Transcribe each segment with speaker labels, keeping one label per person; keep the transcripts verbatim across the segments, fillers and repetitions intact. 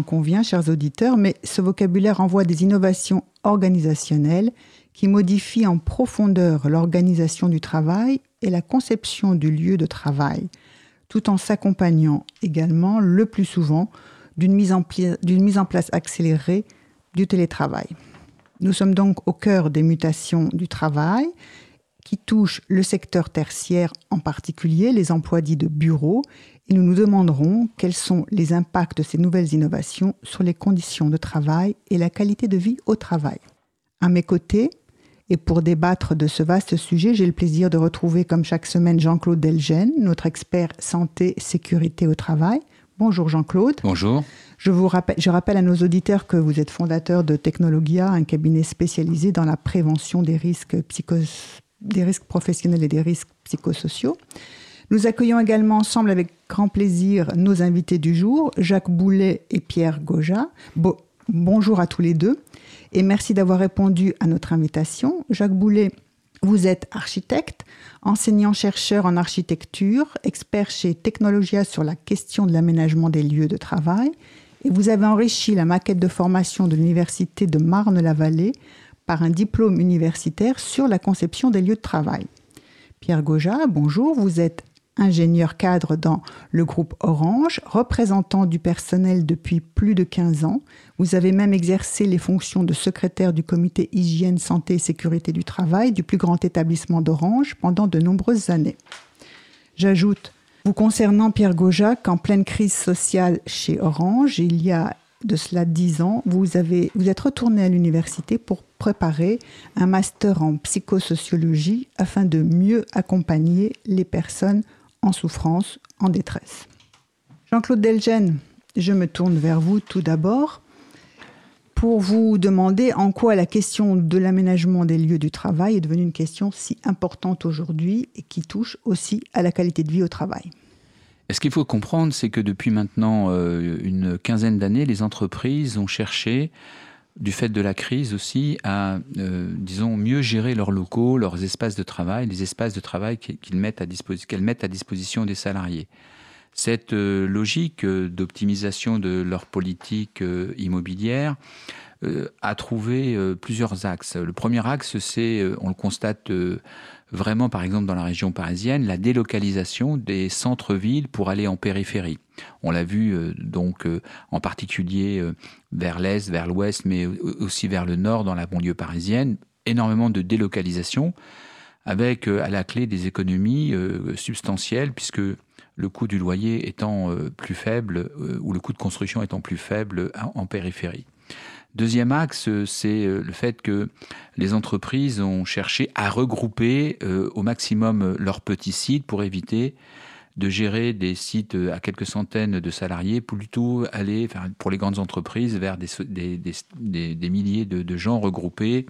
Speaker 1: convient, chers auditeurs, mais ce vocabulaire renvoie à des innovations organisationnelles qui modifient en profondeur l'organisation du travail et la conception du lieu de travail, tout en s'accompagnant également, le plus souvent, d'une mise en, pli- d'une mise en place accélérée du télétravail. Nous sommes donc au cœur des mutations du travail qui touchent le secteur tertiaire, en particulier les emplois dits de bureau, et nous nous demanderons quels sont les impacts de ces nouvelles innovations sur les conditions de travail et la qualité de vie au travail. À mes côtés, et pour débattre de ce vaste sujet, j'ai le plaisir de retrouver, comme chaque semaine, Jean-Claude Delgennes, notre expert santé et sécurité au travail. Bonjour Jean-Claude.
Speaker 2: Bonjour.
Speaker 1: Je vous rappelle, je rappelle à nos auditeurs que vous êtes fondateur de Technologia, un cabinet spécialisé dans la prévention des risques, psychos, des risques professionnels et des risques psychosociaux. Nous accueillons également ensemble avec grand plaisir nos invités du jour, Jacques Boulet et Pierre Goja. Bon, bonjour à tous les deux et merci d'avoir répondu à notre invitation. Jacques Boulet, vous êtes architecte, enseignant-chercheur en architecture, expert chez Technologia sur la question de l'aménagement des lieux de travail et vous avez enrichi la maquette de formation de l'Université de Marne-la-Vallée par un diplôme universitaire sur la conception des lieux de travail. Pierre Goja, bonjour, vous êtes ingénieur cadre dans le groupe Orange, représentant du personnel depuis plus de quinze ans. Vous avez même exercé les fonctions de secrétaire du comité hygiène, santé et sécurité du travail du plus grand établissement d'Orange pendant de nombreuses années. J'ajoute, vous concernant Pierre Goja, qu'en pleine crise sociale chez Orange, il y a de cela dix ans, vous, avez, vous êtes retourné à l'université pour préparer un master en psychosociologie afin de mieux accompagner les personnes en souffrance, en détresse. Jean-Claude Delgennes, je me tourne vers vous tout d'abord pour vous demander en quoi la question de l'aménagement des lieux du travail est devenue une question si importante aujourd'hui et qui touche aussi à la qualité de vie au travail.
Speaker 2: Et ce qu'il faut comprendre, c'est que depuis maintenant euh, une quinzaine d'années, les entreprises ont cherché, du fait de la crise aussi, à, euh, disons, mieux gérer leurs locaux, leurs espaces de travail, les espaces de travail qu'ils mettent à disposition, qu'elles mettent à disposition des salariés. Cette euh, logique euh, d'optimisation de leur politique euh, immobilière euh, a trouvé euh, plusieurs axes. Le premier axe, c'est, euh, on le constate euh, vraiment, par exemple, dans la région parisienne, la délocalisation des centres-villes pour aller en périphérie. On l'a vu euh, donc euh, en particulier euh, vers l'est, vers l'ouest, mais aussi vers le nord dans la banlieue parisienne. Énormément de délocalisation avec euh, à la clé des économies euh, substantielles puisque le coût du loyer étant euh, plus faible euh, ou le coût de construction étant plus faible en, en périphérie. Deuxième axe, c'est le fait que les entreprises ont cherché à regrouper euh, au maximum leurs petits sites pour éviter de gérer des sites à quelques centaines de salariés, plutôt aller, enfin, pour les grandes entreprises, vers des, des, des, des, des milliers de, de gens regroupés,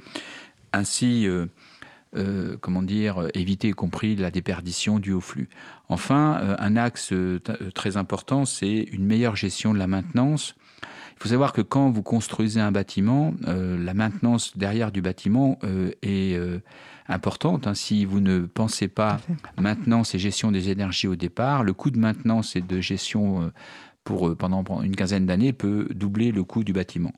Speaker 2: ainsi, euh, euh, comment dire, éviter y compris la déperdition due au flux. Enfin, euh, un axe euh, t- très important, c'est une meilleure gestion de la maintenance. Il faut savoir que quand vous construisez un bâtiment, euh, la maintenance derrière du bâtiment euh, est euh, importante. Hein. Si vous ne pensez pas maintenance et gestion des énergies au départ, le coût de maintenance et de gestion euh, pour, euh, pendant une quinzaine d'années peut doubler le coût du bâtiment.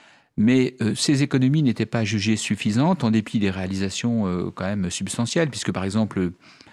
Speaker 2: Mais euh, ces économies n'étaient pas jugées suffisantes en dépit des réalisations euh, quand même substantielles, puisque par exemple...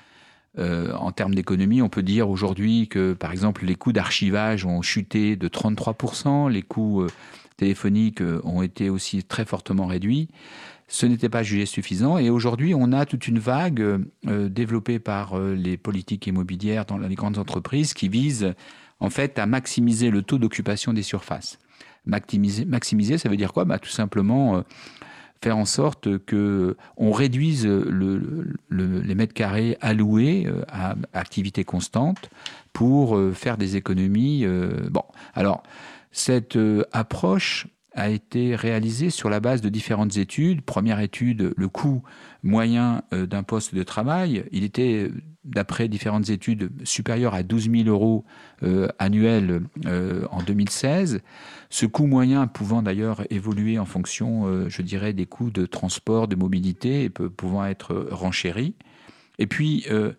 Speaker 2: Euh, en termes d'économie, on peut dire aujourd'hui que, par exemple, les coûts d'archivage ont chuté de trente-trois pour cent, les coûts euh, téléphoniques euh, ont été aussi très fortement réduits. Ce n'était pas jugé suffisant et aujourd'hui, on a toute une vague euh, développée par euh, les politiques immobilières dans les grandes entreprises qui visent en fait à maximiser le taux d'occupation des surfaces. Maximiser, maximiser ça veut dire quoi ? Bah, tout simplement... Euh, faire en sorte qu'on réduise le, le, les mètres carrés alloués à activité constante pour faire des économies. Bon, alors, cette approche a été réalisée sur la base de différentes études. Première étude, le coût moyen d'un poste de travail, il était, d'après différentes études, supérieur à douze mille euros euh, annuels euh, en deux mille seize. Ce coût moyen pouvant d'ailleurs évoluer en fonction, euh, je dirais, des coûts de transport, de mobilité, et pouvant être renchéri. Et puis, euh,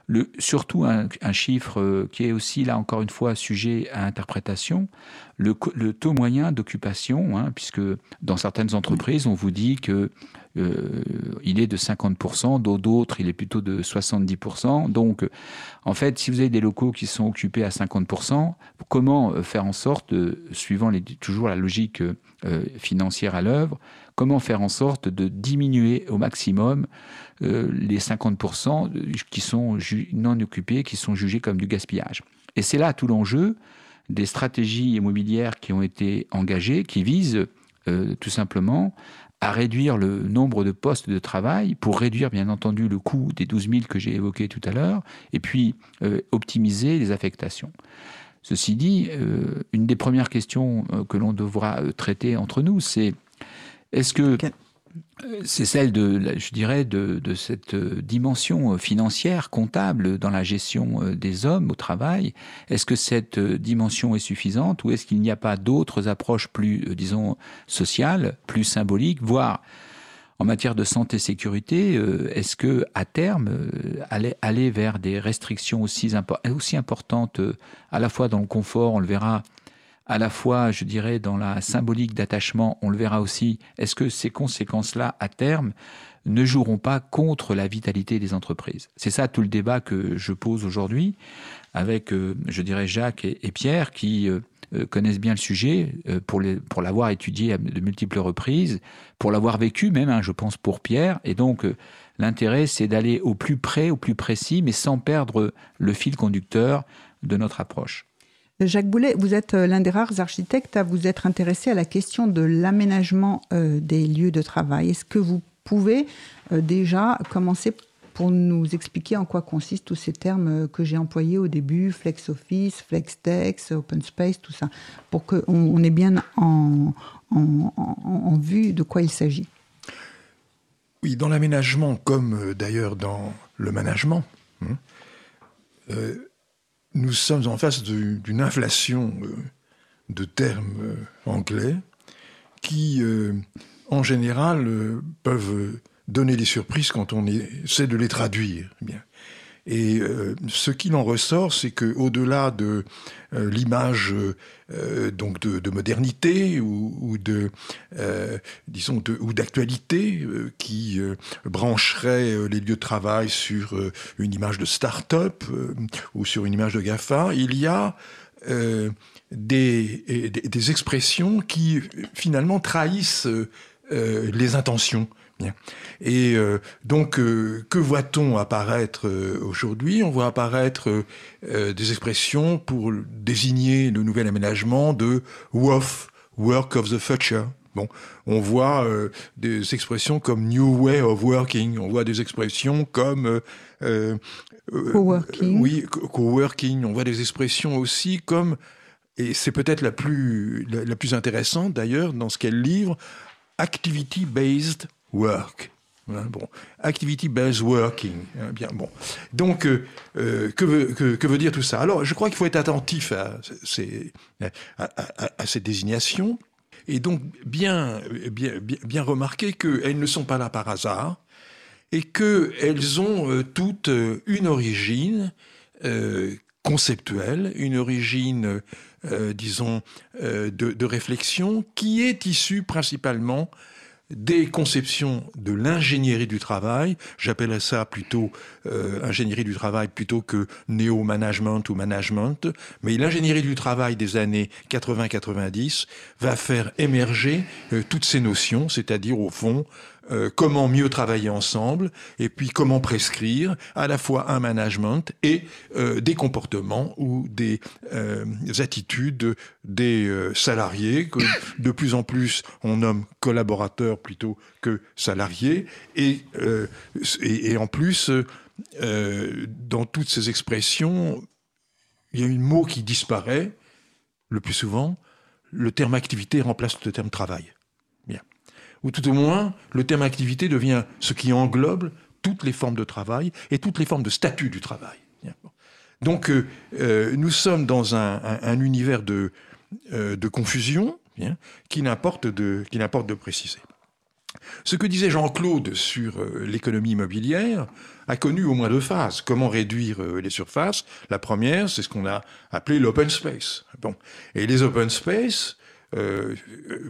Speaker 2: Le, surtout un, un chiffre qui est aussi, là encore une fois, sujet à interprétation, le, le taux moyen d'occupation, hein, puisque dans certaines entreprises, on vous dit que euh, il est de cinquante pour cent, dans d'autres, il est plutôt de soixante-dix pour cent. Donc, en fait, si vous avez des locaux qui sont occupés à cinquante pour cent, comment faire en sorte, de, suivant les, toujours la logique euh, financière à l'œuvre, comment faire en sorte de diminuer au maximum euh, les cinquante pour cent qui sont ju- non occupés, qui sont jugés comme du gaspillage. Et c'est là tout l'enjeu des stratégies immobilières qui ont été engagées, qui visent euh, tout simplement à réduire le nombre de postes de travail pour réduire bien entendu le coût des douze mille que j'ai évoqué tout à l'heure, et puis euh, optimiser les affectations. Ceci dit, euh, une des premières questions euh, que l'on devra euh, traiter entre nous, c'est est-ce que okay. c'est celle de, je dirais, de, de cette dimension financière, comptable dans la gestion des hommes au travail. Est-ce que cette dimension est suffisante ou est-ce qu'il n'y a pas d'autres approches plus, disons, sociales, plus symboliques, voire en matière de santé-sécurité, est-ce que à terme, aller, aller vers des restrictions aussi, aussi importantes, à la fois dans le confort, on le verra, à la fois, je dirais, dans la symbolique d'attachement, on le verra aussi, est-ce que ces conséquences-là, à terme, ne joueront pas contre la vitalité des entreprises? C'est ça tout le débat que je pose aujourd'hui avec, euh, je dirais, Jacques et, et Pierre, qui euh, connaissent bien le sujet, euh, pour, les, pour l'avoir étudié à de multiples reprises, pour l'avoir vécu même, hein, je pense, pour Pierre. Et donc, euh, l'intérêt, c'est d'aller au plus près, au plus précis, mais sans perdre le fil conducteur de notre approche.
Speaker 1: Jacques Boulet, vous êtes l'un des rares architectes à vous être intéressé à la question de l'aménagement euh, des lieux de travail. Est-ce que vous pouvez euh, déjà commencer pour nous expliquer en quoi consistent tous ces termes que j'ai employés au début, flex office, flex text, open space, tout ça, pour qu'on on ait bien en, en, en, en vue de quoi il s'agit?
Speaker 3: Oui, dans l'aménagement, comme euh, d'ailleurs dans le management, hein, euh, nous sommes en face de, d'une inflation euh, de termes euh, anglais qui, euh, en général, euh, peuvent donner des surprises quand on essaie de les traduire. Bien. Et euh, ce qu'il en ressort, c'est qu'au-delà de euh, l'image euh, donc de, de modernité ou, ou de euh, disons de, ou d'actualité euh, qui euh, brancherait euh, les lieux de travail sur euh, une image de start-up euh, ou sur une image de GAFA, il y a euh, des, des, des expressions qui finalement trahissent euh, les intentions. Bien. Et euh, donc, euh, que voit-on apparaître euh, aujourd'hui? On voit apparaître euh, des expressions pour désigner le nouvel aménagement de W O F, Work of the Future. Bon, on voit euh, des expressions comme New Way of Working. On voit des expressions comme euh, euh,
Speaker 1: coworking.
Speaker 3: Oui, coworking. On voit des expressions aussi comme, et c'est peut-être la plus la, la plus intéressante d'ailleurs dans ce qu'elle livre, activity-based work. Hein, bon, activity-based working. Hein, bien, bon. Donc, euh, euh, que, veut, que, que veut dire tout ça? Alors, je crois qu'il faut être attentif à, ces, à, à, à ces désignations et donc bien, bien, bien, bien remarquer qu'elles ne sont pas là par hasard et qu'elles ont euh, toutes une origine euh, conceptuelle, une origine, euh, disons, euh, de, de réflexion qui est issue principalement des conceptions de l'ingénierie du travail. J'appellerais ça plutôt euh, ingénierie du travail plutôt que néo-management ou management. Mais l'ingénierie du travail des années quatre-vingts quatre-vingt-dix va faire émerger euh, toutes ces notions, c'est-à-dire au fond Euh, comment mieux travailler ensemble et puis comment prescrire à la fois un management et euh, des comportements ou des euh, attitudes des euh, salariés que de plus en plus on nomme collaborateurs plutôt que salariés et, euh, et, et en plus euh, dans toutes ces expressions il y a un mot qui disparaît le plus souvent, le terme activité remplace le terme travail. Bien. Ou tout au moins, le terme activité devient ce qui englobe toutes les formes de travail et toutes les formes de statut du travail. Donc, euh, euh, nous sommes dans un, un, un univers de, euh, de confusion bien, qui n'importe de, qui n'importe de préciser. Ce que disait Jean-Claude sur euh, l'économie immobilière a connu au moins deux phases. Comment réduire euh, les surfaces? La première, c'est ce qu'on a appelé l'open space. Bon. Et les open space euh, euh,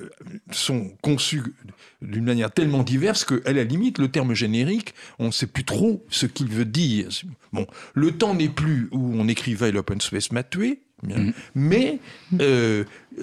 Speaker 3: sont conçus d'une manière tellement diverse qu'à la limite, le terme générique, on ne sait plus trop ce qu'il veut dire. Bon. Le temps n'est plus où on écrivait l'open space m'a tué, bien. Mmh. Mais euh,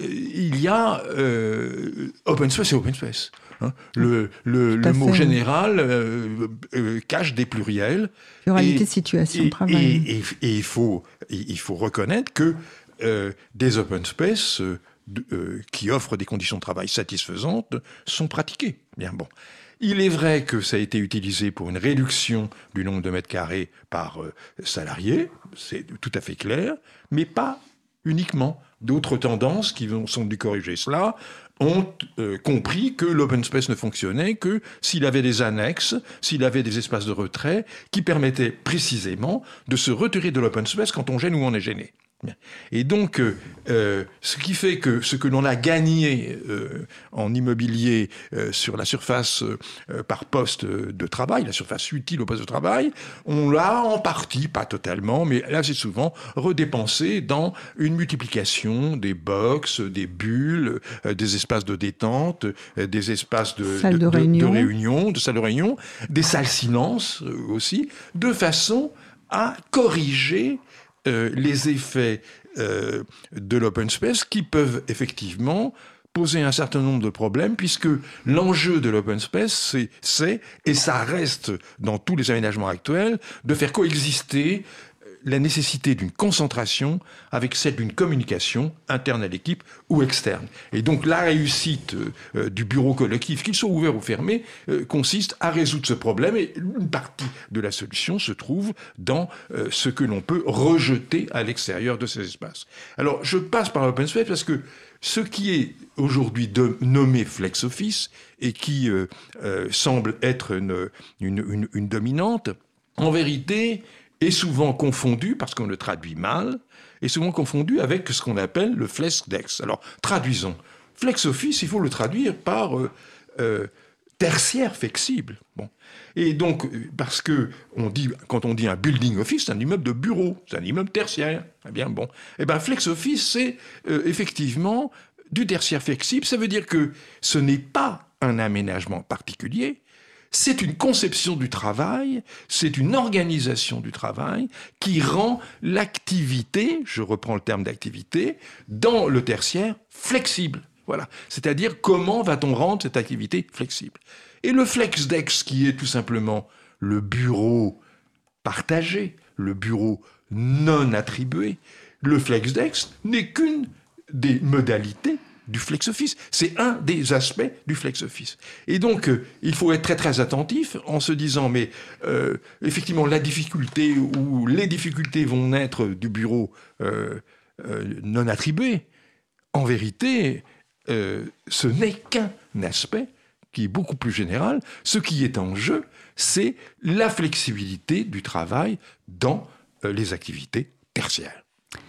Speaker 3: il y a euh, open space et open space. Hein, le le, le mot fait, général euh, euh, cache des pluriels.
Speaker 1: Pluralité de situation de travail.
Speaker 3: Et, et, et, et il, faut, il faut reconnaître que euh, des open space euh, de, euh, qui offrent des conditions de travail satisfaisantes sont pratiqués. Bien, bon. Il est vrai que ça a été utilisé pour une réduction du nombre de mètres carrés par euh, salarié, c'est tout à fait clair, mais pas uniquement. D'autres tendances qui sont dû corriger cela ont euh, compris que l'open space ne fonctionnait que s'il avait des annexes, s'il avait des espaces de retrait qui permettaient précisément de se retirer de l'open space quand on gêne ou on est gêné. Et donc, euh, ce qui fait que ce que l'on a gagné euh, en immobilier euh, sur la surface euh, par poste de travail, la surface utile au poste de travail, on l'a en partie, pas totalement, mais là c'est souvent redépensé dans une multiplication des box, des bulles, euh, des espaces de détente, euh, des espaces de,
Speaker 1: de, de, réunion.
Speaker 3: de réunion, de salles de réunion, des salles silence euh, aussi, de façon à corriger Euh, les effets euh, de l'open space qui peuvent effectivement poser un certain nombre de problèmes, puisque l'enjeu de l'open space, c'est, c'est, et ça reste dans tous les aménagements actuels, de faire coexister la nécessité d'une concentration avec celle d'une communication interne à l'équipe ou externe. Et donc la réussite euh, du bureau collectif, qu'il soit ouvert ou fermé, euh, consiste à résoudre ce problème, et une partie de la solution se trouve dans euh, ce que l'on peut rejeter à l'extérieur de ces espaces. Alors je passe par l'open space parce que ce qui est aujourd'hui de, nommé flex office et qui euh, euh, semble être une, une, une, une dominante, en vérité est souvent confondu, parce qu'on le traduit mal, est souvent confondu avec ce qu'on appelle le flex-dex. Alors, traduisons. Flex-office, il faut le traduire par euh, euh, tertiaire flexible. Bon. Et donc, parce que on dit, quand on dit un building office, c'est un immeuble de bureau, c'est un immeuble tertiaire. Eh bien, bon. Eh bien, flex-office, c'est euh, effectivement du tertiaire flexible. Ça veut dire que ce n'est pas un aménagement particulier, c'est une conception du travail, c'est une organisation du travail qui rend l'activité, je reprends le terme d'activité, dans le tertiaire flexible. Voilà. C'est-à-dire comment va-t-on rendre cette activité flexible? Et le flex-dex, qui est tout simplement le bureau partagé, le bureau non attribué, le flex-dex n'est qu'une des modalités du flex-office. C'est un des aspects du flex-office. Et donc, euh, il faut être très très attentif en se disant, mais euh, effectivement, la difficulté ou les difficultés vont naître du bureau euh, euh, non attribué. En vérité, euh, ce n'est qu'un aspect qui est beaucoup plus général. Ce qui est en jeu, c'est la flexibilité du travail dans euh, les activités tertiaires.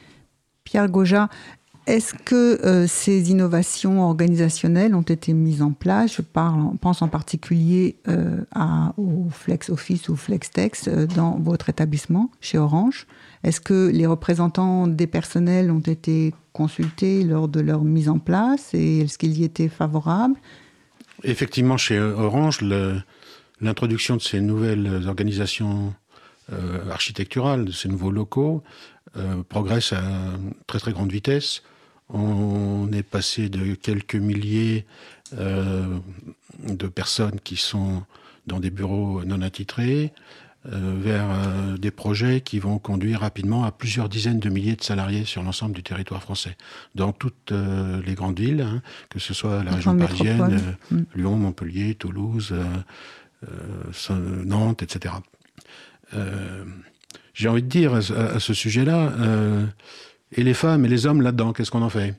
Speaker 1: Pierre Gauja, est-ce que euh, ces innovations organisationnelles ont été mises en place? Je parle, pense en particulier euh, à, au Flex Office ou FlexDex euh, dans votre établissement, chez Orange. Est-ce que les représentants des personnels ont été consultés lors de leur mise en place et est-ce qu'ils y étaient favorables?
Speaker 4: Effectivement, chez Orange, le, l'introduction de ces nouvelles organisations euh, architecturales, de ces nouveaux locaux, euh, progresse à très très grande vitesse. On est passé de quelques milliers euh, de personnes qui sont dans des bureaux non attitrés euh, vers euh, des projets qui vont conduire rapidement à plusieurs dizaines de milliers de salariés sur l'ensemble du territoire français, dans toutes euh, les grandes villes, hein, que ce soit la région parisienne, euh, mmh. Lyon, Montpellier, Toulouse, euh, euh, Nantes, et cetera. Euh, j'ai envie de dire à, à ce sujet-là, euh, et les femmes et les hommes là-dedans, qu'est-ce qu'on en fait?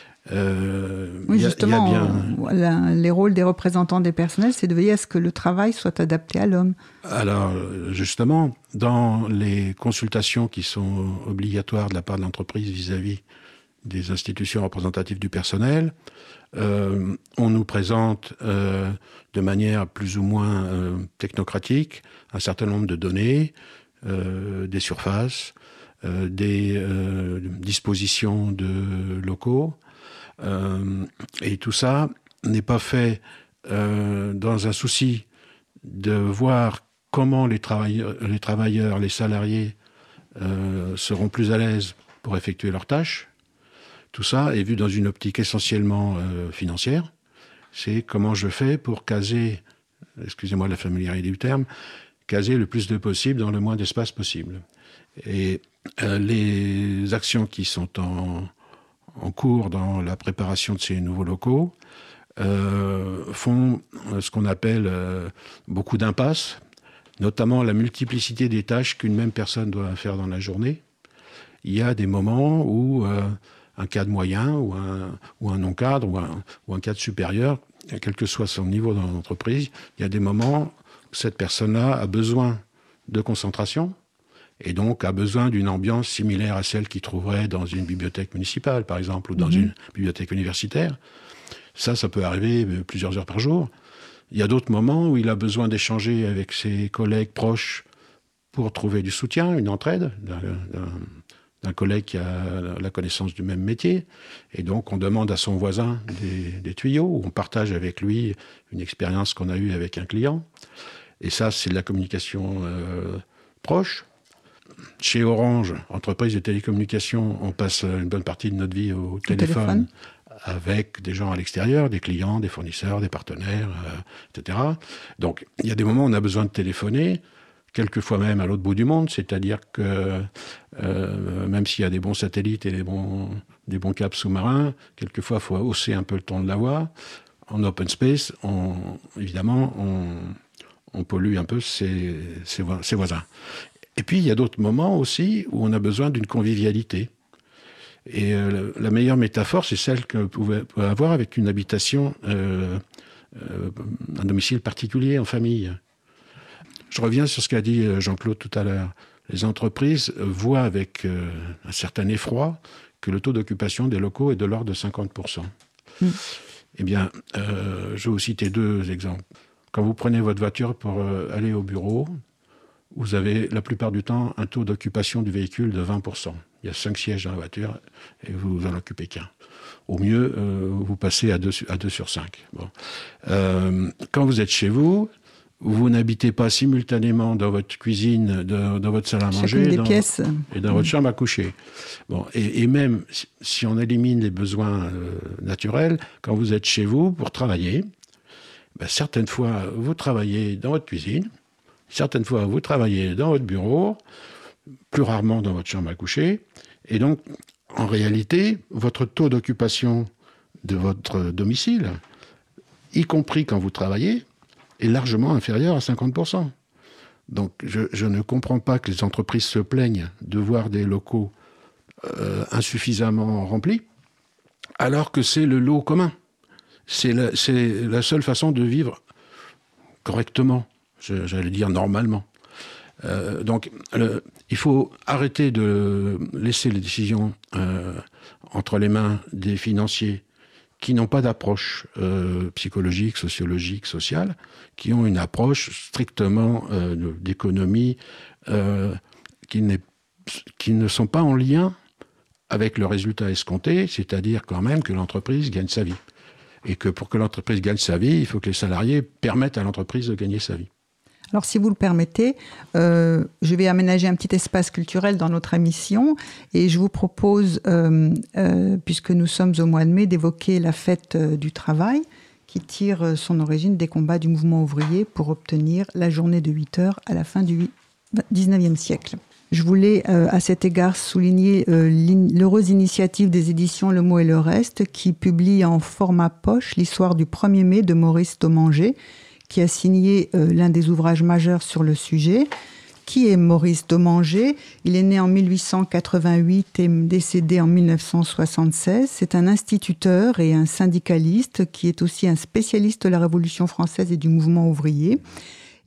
Speaker 4: euh,
Speaker 1: Oui,
Speaker 4: y a,
Speaker 1: justement,
Speaker 4: y a bien...
Speaker 1: la, les rôles des représentants des personnels, c'est de veiller à ce que le travail soit adapté à l'homme.
Speaker 4: Alors, justement, dans les consultations qui sont obligatoires de la part de l'entreprise vis-à-vis des institutions représentatives du personnel. Euh, on nous présente euh, de manière plus ou moins euh, technocratique un certain nombre de données, euh, des surfaces, euh, des euh, dispositions de locaux. Euh, et tout ça n'est pas fait euh, dans un souci de voir comment les travailleurs, les, travailleurs, les salariés euh, seront plus à l'aise pour effectuer leurs tâches. Tout ça est vu dans une optique essentiellement euh, financière. C'est comment je fais pour caser, excusez-moi la familiarité du terme, caser le plus de possible dans le moins d'espace possible. Et euh, les actions qui sont en, en cours dans la préparation de ces nouveaux locaux euh, font ce qu'on appelle euh, beaucoup d'impasses, notamment la multiplicité des tâches qu'une même personne doit faire dans la journée. Il y a des moments où euh, un cadre moyen ou un, ou un non-cadre ou un, ou un cadre supérieur, quel que soit son niveau dans l'entreprise, il y a des moments où cette personne-là a besoin de concentration et donc a besoin d'une ambiance similaire à celle qu'il trouverait dans une bibliothèque municipale, par exemple, ou dans mmh. une bibliothèque universitaire. Ça, ça peut arriver plusieurs heures par jour. Il y a d'autres moments où il a besoin d'échanger avec ses collègues proches pour trouver du soutien, une entraide d'un, d'un, d'un collègue qui a la connaissance du même métier. Et donc, on demande à son voisin des, des tuyaux, ou on partage avec lui une expérience qu'on a eue avec un client. Et ça, c'est de la communication euh, proche. Chez Orange, entreprise de télécommunications, on passe une bonne partie de notre vie au téléphone, téléphone. avec des gens à l'extérieur, des clients, des fournisseurs, des partenaires, euh, et cetera. Donc, il y a des moments où on a besoin de téléphoner, quelquefois même à l'autre bout du monde, c'est-à-dire que euh, même s'il y a des bons satellites et des bons, des bons câbles sous-marins, quelquefois il faut hausser un peu le ton de la voix. En open space, on, évidemment, on, on pollue un peu ses, ses, ses voisins. Et puis il y a d'autres moments aussi où on a besoin d'une convivialité. Et euh, la meilleure métaphore, c'est celle que vous pouvez avoir avec une habitation, euh, euh, un domicile particulier en famille. Je reviens sur ce qu'a dit Jean-Claude tout à l'heure. Les entreprises voient avec euh, un certain effroi que le taux d'occupation des locaux est de l'ordre de cinquante pour cent. Mmh. Eh bien, euh, je vais vous citer deux exemples. Quand vous prenez votre voiture pour euh, aller au bureau, vous avez la plupart du temps un taux d'occupation du véhicule de vingt pour cent. Il y a cinq sièges dans la voiture et vous n'en occupez qu'un. Au mieux, euh, vous passez à deux, à deux sur cinq. Bon. Euh, quand vous êtes chez vous, vous n'habitez pas simultanément dans votre cuisine, dans, dans votre salle à manger
Speaker 1: des
Speaker 4: dans,
Speaker 1: pièces.
Speaker 4: et dans mmh. votre chambre à coucher. Bon, et, et même si on élimine les besoins euh, naturels, quand vous êtes chez vous pour travailler, ben, certaines fois, vous travaillez dans votre cuisine, certaines fois, vous travaillez dans votre bureau, plus rarement dans votre chambre à coucher. Et donc, en réalité, votre taux d'occupation de votre domicile, y compris quand vous travaillez, est largement inférieur à cinquante pour cent. Donc, je, je ne comprends pas que les entreprises se plaignent de voir des locaux euh, insuffisamment remplis, alors que c'est le lot commun. C'est la, c'est la seule façon de vivre correctement, je, j'allais dire normalement. Euh, donc, le, il faut arrêter de laisser les décisions euh, entre les mains des financiers qui n'ont pas d'approche euh, psychologique, sociologique, sociale, qui ont une approche strictement euh, d'économie, euh, qui, n'est, qui ne sont pas en lien avec le résultat escompté, c'est-à-dire quand même que l'entreprise gagne sa vie. Et que pour que l'entreprise gagne sa vie, il faut que les salariés permettent à l'entreprise de gagner sa vie.
Speaker 1: Alors, si vous le permettez, euh, je vais aménager un petit espace culturel dans notre émission et je vous propose, euh, euh, puisque nous sommes au mois de mai, d'évoquer la fête euh, du travail qui tire son origine des combats du mouvement ouvrier pour obtenir la journée de huit heures à la fin du dix-neuvième siècle. Je voulais euh, à cet égard souligner euh, l'heureuse initiative des éditions Le Mot et le Reste qui publie en format poche l'histoire du premier mai de Maurice Domanger, qui a signé euh, l'un des ouvrages majeurs sur le sujet. Qui est Maurice Domanger ? Il est né en mille huit cent quatre-vingt-huit et décédé en mille neuf cent soixante-seize. C'est un instituteur et un syndicaliste qui est aussi un spécialiste de la Révolution française et du mouvement ouvrier.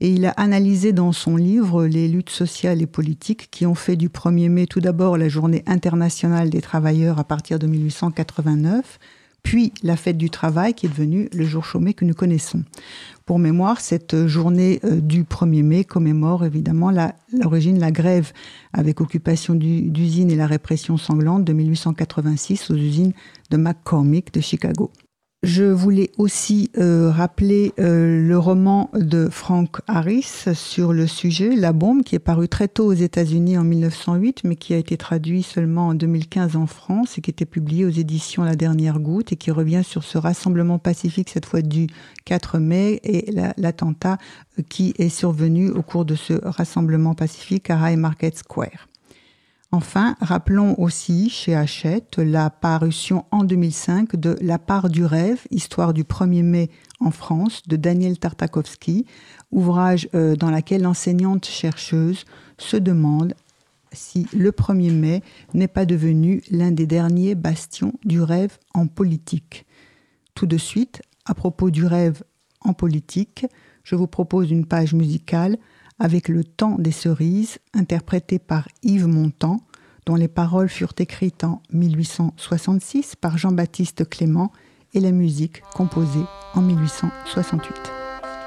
Speaker 1: Et il a analysé dans son livre les luttes sociales et politiques qui ont fait du premier mai tout d'abord la journée internationale des travailleurs à partir de mille huit cent quatre-vingt-neuf, puis la fête du travail qui est devenue le jour chômé que nous connaissons. Pour mémoire, cette journée du premier mai commémore évidemment la, l'origine de la grève avec occupation du, d'usines et la répression sanglante de mille huit cent quatre-vingt-six aux usines de McCormick de Chicago. Je voulais aussi euh, rappeler euh, le roman de Frank Harris sur le sujet, La bombe, qui est paru très tôt aux États-Unis en mille neuf cent huit, mais qui a été traduit seulement en deux mille quinze en France et qui était publié aux éditions La Dernière Goutte et qui revient sur ce rassemblement pacifique, cette fois du quatre mai, et la, l'attentat qui est survenu au cours de ce rassemblement pacifique à High Market Square. Enfin, rappelons aussi chez Hachette la parution en deux mille cinq de La part du rêve, histoire du premier mai en France, de Daniel Tartakovsky, ouvrage euh, dans lequel l'enseignante chercheuse se demande si le premier mai n'est pas devenu l'un des derniers bastions du rêve en politique. Tout de suite, à propos du rêve en politique, je vous propose une page musicale avec Le temps des cerises, interprété par Yves Montand, dont les paroles furent écrites en mille huit cent soixante-six par Jean-Baptiste Clément et la musique composée en mille huit cent soixante-huit.